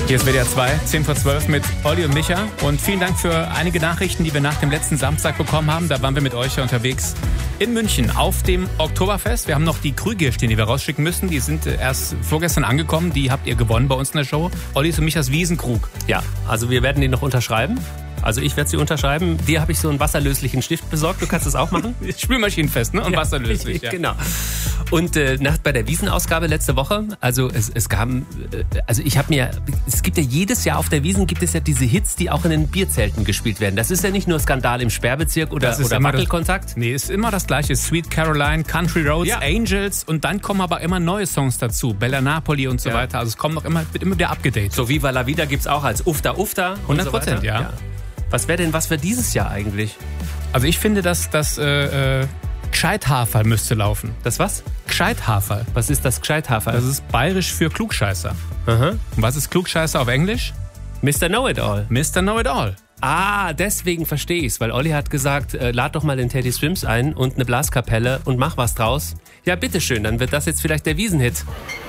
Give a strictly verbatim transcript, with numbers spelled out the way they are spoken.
Hier ist W D R zwei, zehn vor zwölf mit Olli und Micha. Und vielen Dank für einige Nachrichten, die wir nach dem letzten Samstag bekommen haben. Da waren wir mit euch ja unterwegs in München auf dem Oktoberfest. Wir haben noch die Krüge hier stehen, die wir rausschicken müssen. Die sind erst vorgestern angekommen. Die habt ihr gewonnen bei uns in der Show. Ollis und Michas Wiesenkrug. Ja, also wir werden den noch unterschreiben. Also ich werde sie unterschreiben. Dir habe ich so einen wasserlöslichen Stift besorgt. Du kannst das auch machen. Spülmaschinenfest, ne? Und ja, wasserlöslich. Ja. Genau. Und äh, nach, bei der Wiesenausgabe letzte Woche, also es, es kam, äh, also ich habe mir, es gibt ja jedes Jahr auf der Wiesn gibt es ja diese Hits, die auch in den Bierzelten gespielt werden. Das ist ja nicht nur Skandal im Sperrbezirk oder, oder Wackelkontakt. Nee, ist immer das Gleiche. Sweet Caroline, Country Roads, ja. Angels und dann kommen aber immer neue Songs dazu. Bella Napoli und so ja. weiter. Also es kommt noch immer, wird immer wieder abgedatet. So Viva la Vida gibt's auch als Ufta Ufta. hundert Prozent, so ja. ja. Was wäre denn was für dieses Jahr eigentlich? Also ich finde, dass das äh, äh, Gscheithaferl müsste laufen. Das was? Gscheithaferl. Was ist das Gscheithaferl? Das ist bayerisch für Klugscheißer. Aha. Und was ist Klugscheißer auf Englisch? Mister Know-it-all. Mister Know-it-all. Ah, deswegen verstehe ich's, weil Olli hat gesagt, äh, lad doch mal den Teddy Swims ein und eine Blaskapelle und mach was draus. Ja, bitteschön, dann wird das jetzt vielleicht der Wiesenhit.